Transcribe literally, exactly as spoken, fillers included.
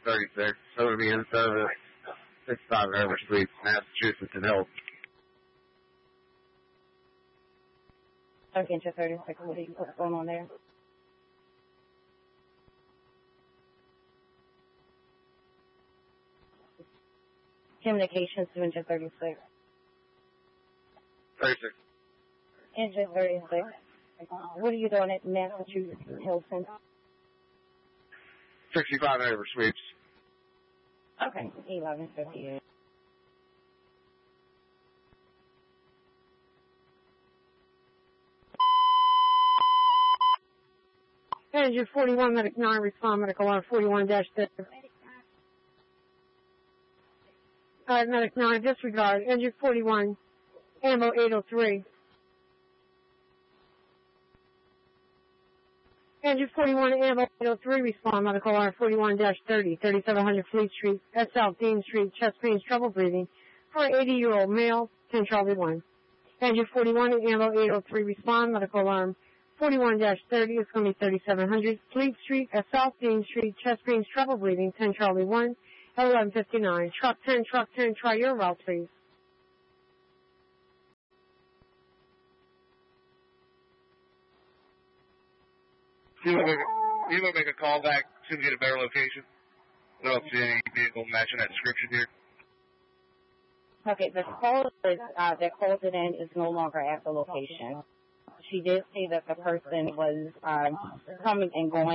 thirty-six. So it'll be in service. sixty-five River Suites, Massachusetts, and Hill. Okay, just thirty-six. What do you what's going on there? Communications to engine thirty-six. thirty-six. Engine thirty-six. What are you doing at Massachusetts, Hilton? sixty-five River Suites. Okay, eleven fifty-eight. Engine forty-one, Medic nine, respond, Medical alarm forty-one dash thirty. Alright, Medic nine, disregard. Engine forty-one, ammo eight oh three. Engine forty-one, ammo eight oh three, respond, Medical alarm forty-one dash thirty, thirty-seven hundred Fleet Street, S L Dean Street, chest pains, trouble breathing, for an eighty-year-old male, ten Charlie one. Engine forty-one, ammo eight oh three, respond, Medical alarm forty-one dash thirty, it's going to be thirty-seven hundred Fleet Street, uh, South Dean Street, chest pains, trouble breathing, ten Charlie one, eleven fifty-nine. Truck ten, truck ten, try your route, please. You want to make a, you want to make a call back soon as you get a better location? I don't see any vehicle matching that description here. Okay, the call is, uh, that called it in is no longer at the location. She did say that the person was um, coming and going.